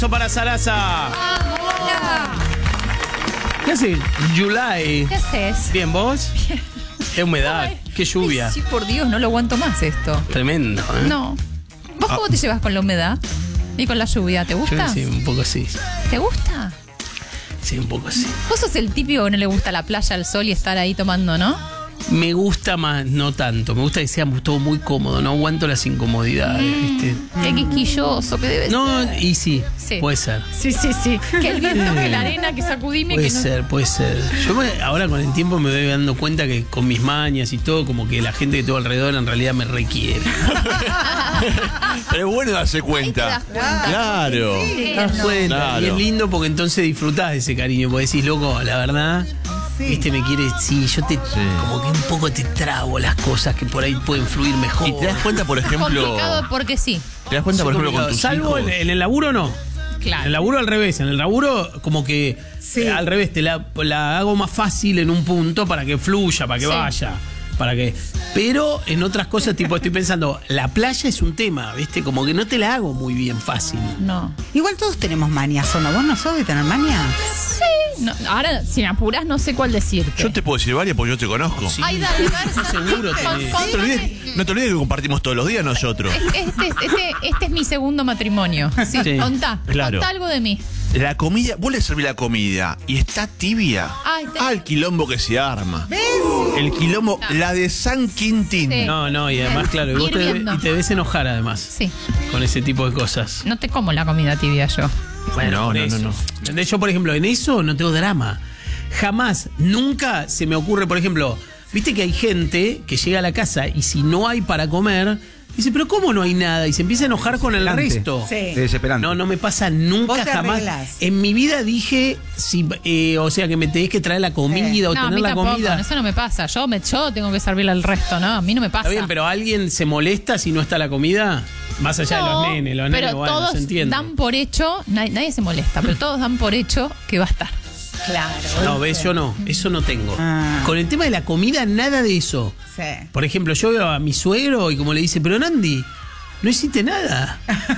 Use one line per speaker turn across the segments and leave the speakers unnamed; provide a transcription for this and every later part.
Para Sarasa.
Hola.
¿Qué haces? July.
¿Qué haces?
Bien, ¿vos?
Bien.
Qué humedad,
Ay,
qué lluvia.
Sí, por Dios, no lo aguanto más esto.
Tremendo, ¿eh?
No. ¿Vos cómo te llevas con la humedad? ¿Y con la lluvia? ¿Te gusta?
Sí, un poco sí.
¿Te gusta?
Sí, un poco sí.
Vos sos el típico que no le gusta la playa, el sol y estar ahí tomando, ¿no?
Me gusta más, no tanto. Me gusta que sea todo muy cómodo. No aguanto las incomodidades, ¿viste?
Qué quisquilloso que debe ser.
No, y sí,
Sí.
puede ser.
Sí. Que el viento, que la arena, que sacudime,
Puede
que no.
ser, puede ser. Yo ahora con el tiempo me voy dando cuenta que con mis mañas y todo, como que la gente que tengo alrededor en realidad me requiere.
Pero es bueno darse
Ahí te
cuenta.
das cuenta.
Claro.
Te das cuenta.
Claro.
Y es lindo porque entonces disfrutás de ese cariño. Porque decís, loco, la verdad, viste, me quiere. Sí, yo te. Como que un poco te trago las cosas que por ahí pueden fluir mejor.
Y te das cuenta, por ejemplo.
Complicado porque sí.
Te das cuenta, por ejemplo, con tus
Salvo
hijos.
en el laburo, no.
Claro.
En el laburo al revés. En el laburo, como que al revés, te la hago más fácil en un punto para que fluya, para que vaya. Para que. Pero en otras cosas, tipo, estoy pensando, la playa es un tema, ¿viste? Como que no te la hago muy bien fácil.
No.
Igual todos tenemos mañas, ¿o no? ¿Vos no sos de tener mañas?
Sí. No, ahora, si me apurás, no sé cuál decirte.
Yo te puedo decir varias porque yo te conozco.
Sí.
Ay, dale,
Seguro tenés.
No te olvides que compartimos todos los días nosotros.
Este es mi segundo matrimonio. Sí. Contá algo de mí.
La comida, vos le servís la comida y está tibia.
Ay,
El quilombo que se arma.
¿Ves?
El quilombo, la de San Quintín.
Sí.
No, y además, claro, y vos
Hirviendo.
te debes enojar además.
Sí.
Con ese tipo de cosas.
No te como la comida tibia yo.
Bueno, por eso.
no.
¿Entendés? Yo, por ejemplo, en eso no tengo drama. Jamás, nunca se me ocurre, por ejemplo, viste que hay gente que llega a la casa y si no hay para comer, dice, pero ¿cómo no hay nada? Y se empieza a enojar con el resto.
Sí.
Es desesperante.
No me pasa nunca,
Vos te
jamás.
arreglás.
En mi vida dije, o sea, que me tenés que traer la comida o
No, a
tener
mí
la
tampoco,
comida.
eso no me pasa. Yo tengo que servirle al resto, ¿no? A mí no me pasa.
Está bien, pero ¿alguien se molesta si no está la comida? Más allá de los nenes,
pero
bueno,
todos
se entiende.
dan por hecho, nadie se molesta, pero todos dan por hecho que va a estar.
Claro.
No, ves, yo no, eso no tengo.
Ah.
Con el tema de la comida, nada de eso.
Sí.
Por ejemplo, yo veo a mi suegro y como le dice, pero Nandi, no hiciste nada.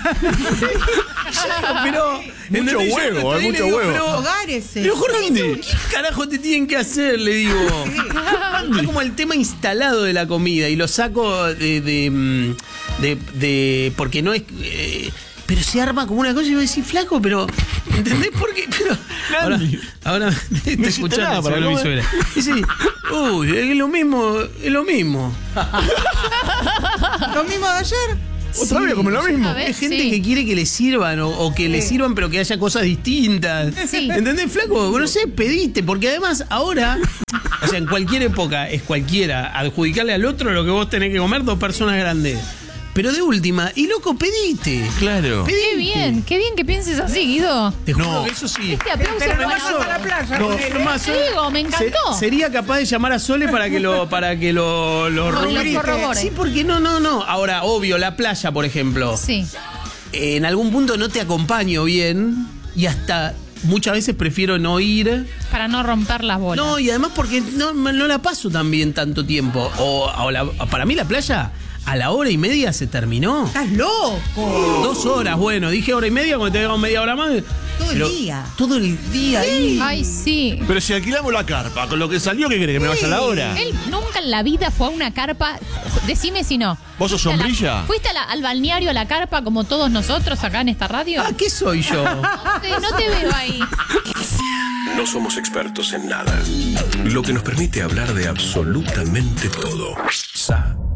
Pero,
Mucho
¿entendés? Yo
huevo,
estoy ahí,
mucho
le digo,
huevo.
Pero,
Hogar ese.
pero Jorgito, ¿qué carajo te tienen que hacer? Le digo. Está como el tema instalado de la comida y lo saco de porque no es. Pero se arma como una cosa y yo decís, flaco, pero. ¿Entendés por qué? Pero. Ahora me está escuchando
nada
el
para
suegro de mi
comer.
suegra. Dice, uy, es lo mismo, es lo mismo.
¿Lo mismo de ayer?
Otra vez como lo mismo.
A ver,
Hay gente
sí.
que quiere que le sirvan o que le sirvan pero que haya cosas distintas.
Sí.
¿Entendés, flaco? No sé, pediste, porque además ahora, o sea, en cualquier época es cualquiera adjudicarle al otro lo que vos tenés que comer 2 personas grandes. Pero de última, y loco, pediste.
Claro.
Qué bien que pienses así, Guido.
Te juro
No.
que eso sí.
Este aplauso
Pero no
para
vas a la playa.
No,
con él,
nomás,
Digo, me encantó.
Sería capaz de llamar a Sole para que lo rubrique.
corrobore.
Sí, porque no. Ahora, obvio, la playa, por ejemplo.
Sí.
En algún punto no te acompaño bien y hasta muchas veces prefiero no ir.
Para no romper las bolas.
No, y además porque no la paso tan bien tanto tiempo. Para mí la playa a la hora y media se terminó.
Estás loco.
2 horas, bueno, dije hora y media, cuando te dejamos media hora más.
Todo el
pero
día.
Todo el día ahí.
Ay, sí.
Pero si alquilamos la carpa, con lo que salió, ¿qué querés? ¿Que me vaya a la hora?
Él nunca en la vida fue a una carpa. Decime si no.
¿Vos sos sombrilla?
¿Fuiste al balneario, a la carpa, como todos nosotros acá en esta radio?
Ah, ¿qué soy yo?
No te veo ahí.
No somos expertos en nada, lo que nos permite hablar de absolutamente todo.